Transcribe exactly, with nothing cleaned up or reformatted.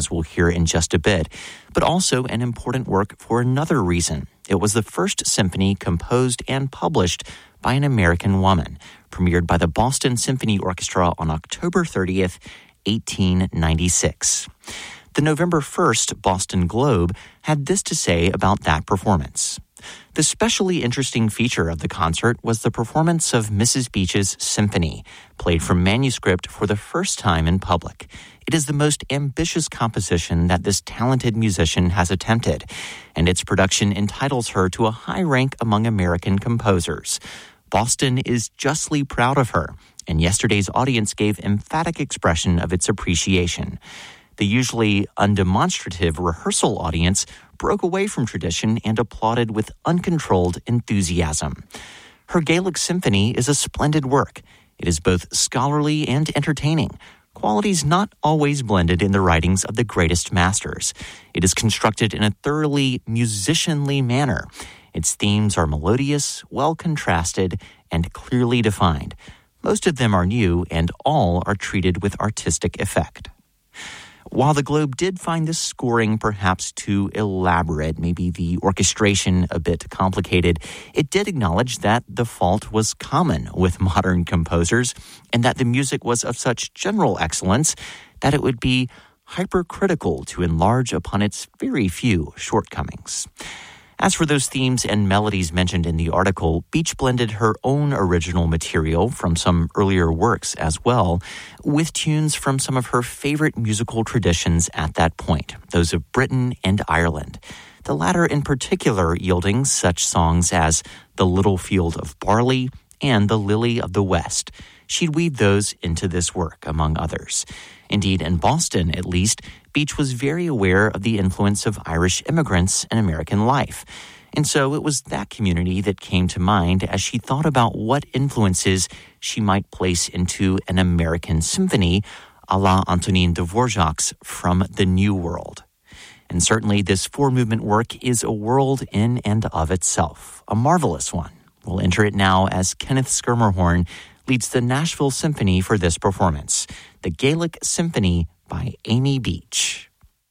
as we'll hear in just a bit, but also an important work for another reason. It was the first symphony composed and published by an American woman, premiered by the Boston Symphony Orchestra on October thirtieth, eighteen ninety-six. The November first Boston Globe had this to say about that performance. The especially interesting feature of the concert was the performance of Missus Beach's Symphony, played from manuscript for the first time in public. It is the most ambitious composition that this talented musician has attempted, and its production entitles her to a high rank among American composers. Boston is justly proud of her, and yesterday's audience gave emphatic expression of its appreciation. The usually undemonstrative rehearsal audience broke away from tradition and applauded with uncontrolled enthusiasm. Her Gaelic Symphony is a splendid work. It is both scholarly and entertaining, qualities not always blended in the writings of the greatest masters. It is constructed in a thoroughly musicianly manner. Its themes are melodious, well-contrasted, and clearly defined. Most of them are new, and all are treated with artistic effect. While the Globe did find this scoring perhaps too elaborate, maybe the orchestration a bit complicated, it did acknowledge that the fault was common with modern composers and that the music was of such general excellence that it would be hypercritical to enlarge upon its very few shortcomings. As for those themes and melodies mentioned in the article, Beach blended her own original material from some earlier works as well, with tunes from some of her favorite musical traditions at that point, those of Britain and Ireland. The latter in particular yielding such songs as The Little Field of Barley and The Lily of the West. She'd weave those into this work, among others. Indeed, in Boston, at least, Beach was very aware of the influence of Irish immigrants in American life. And so it was that community that came to mind as she thought about what influences she might place into an American symphony a la Antonin Dvorak's From the New World. And certainly this four-movement work is a world in and of itself, a marvelous one. We'll enter it now as Kenneth Schermerhorn leads the Nashville Symphony for this performance, the Gaelic Symphony by Amy Beach.